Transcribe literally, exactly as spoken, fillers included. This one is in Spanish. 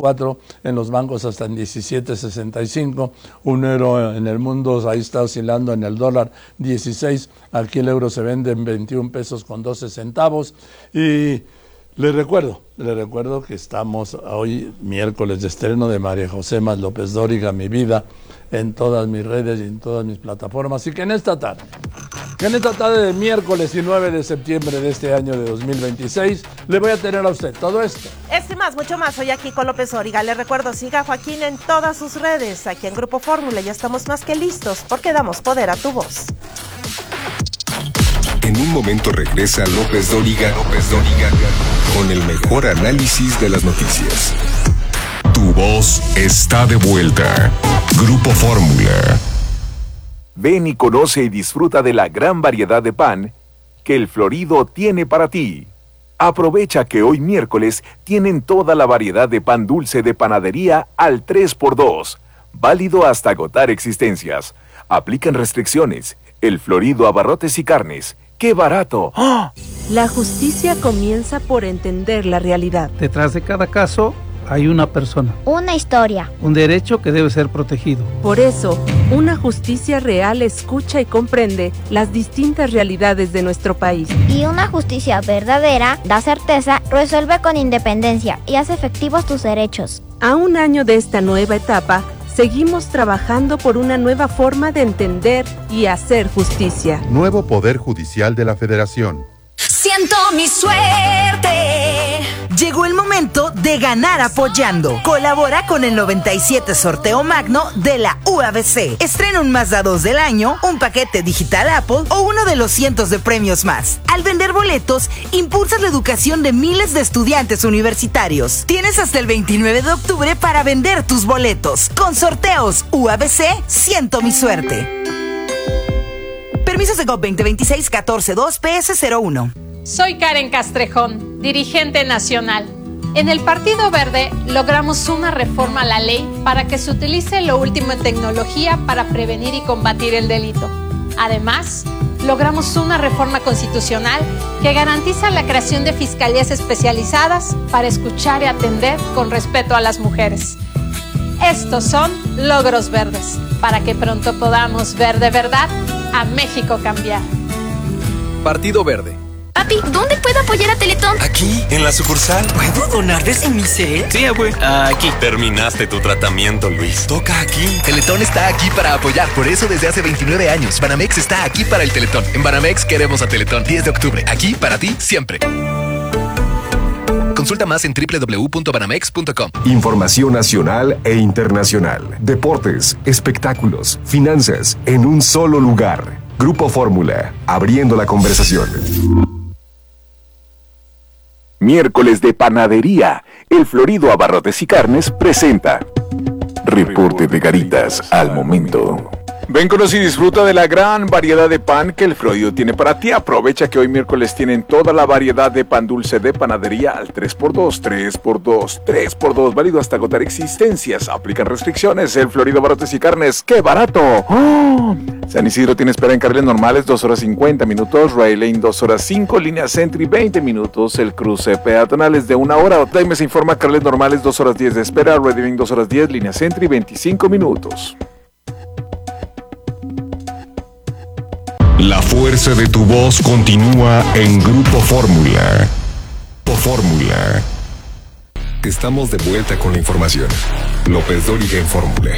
veinticuatro, en los bancos hasta en diecisiete sesenta y cinco, un euro en el mundo ahí está oscilando en el dólar dieciséis, aquí el euro se vende en veintiún pesos con doce centavos. Y les recuerdo, les recuerdo que estamos hoy miércoles de estreno de María José Mas López Dóriga, Mi Vida, en todas mis redes y en todas mis plataformas, y que en esta tarde, que en esta tarde de miércoles y nueve de septiembre de este año de dos mil veintiséis, le voy a tener a usted todo esto. Este más, mucho más, hoy aquí con López Dóriga. Le recuerdo, siga a Joaquín en todas sus redes, aquí en Grupo Fórmula, ya estamos más que listos, porque damos poder a tu voz. En un momento regresa López Dóriga, López Dóriga, con el mejor análisis de las noticias. Tu voz está de vuelta. Grupo Fórmula. Ven y conoce y disfruta de la gran variedad de pan que el Florido tiene para ti. Aprovecha que hoy miércoles tienen toda la variedad de pan dulce de panadería al tres por dos. Válido hasta agotar existencias. Aplican restricciones. El Florido Abarrotes y Carnes. ¡Qué barato! ¡Oh! La justicia comienza por entender la realidad. Detrás de cada caso hay una persona. Una historia. Un derecho que debe ser protegido. Por eso, una justicia real escucha y comprende las distintas realidades de nuestro país. Y una justicia verdadera da certeza, resuelve con independencia y hace efectivos tus derechos. A un año de esta nueva etapa, seguimos trabajando por una nueva forma de entender y hacer justicia. Nuevo Poder Judicial de la Federación. Siento mi suerte. Llegó el momento de ganar apoyando. Colabora con el noventa y siete Sorteo Magno de la U A B C. Estrena un Mazda dos del año, un paquete digital Apple o uno de los cientos de premios más. Al vender boletos, impulsas la educación de miles de estudiantes universitarios. Tienes hasta el veintinueve de octubre para vender tus boletos. Con sorteos U A B C, siento mi suerte. Permisos de G O P veinte veintiséis catorce dos P S cero uno. Soy Karen Castrejón, dirigente nacional. En el Partido Verde logramos una reforma a la ley para que se utilice lo último en tecnología para prevenir y combatir el delito. Además, logramos una reforma constitucional que garantiza la creación de fiscalías especializadas para escuchar y atender con respeto a las mujeres. Estos son logros verdes, para que pronto podamos ver de verdad a México cambiar. Partido Verde. Papi, ¿dónde puedo apoyar a Teletón? Aquí, en la sucursal. ¿Puedo donar desde mi cel? Sí, abue. Aquí. Terminaste tu tratamiento, Luis. Toca aquí. Teletón está aquí para apoyar. Por eso desde hace veintinueve años, Banamex está aquí para el Teletón. En Banamex queremos a Teletón. diez de octubre. Aquí para ti, siempre. Consulta más en doble u doble u doble u punto banamex punto com. Información nacional e internacional. Deportes, espectáculos, finanzas, en un solo lugar. Grupo Fórmula, abriendo la conversación. Miércoles de panadería. El Florido Abarrotes y Carnes presenta Reporte de Garitas al momento. Ven, conoce y disfruta de la gran variedad de pan que el Florido tiene para ti. Aprovecha que hoy miércoles tienen toda la variedad de pan dulce de panadería al tres por dos, tres por dos, tres por dos, válido hasta agotar existencias. Aplican restricciones. El Florido Abarrotes y Carnes, ¡qué barato! ¡Oh! San Isidro tiene espera en carriles normales dos horas cincuenta minutos, Rail Lane dos horas cinco, línea Sentry veinte minutos, el cruce peatonal es de una hora. Daime se informa, carriles normales dos horas diez de espera, Ready Lane dos horas diez, línea Sentry veinticinco minutos. La fuerza de tu voz continúa en Grupo Fórmula. Grupo Fórmula. Estamos de vuelta con la información. López Dóriga en Fórmula.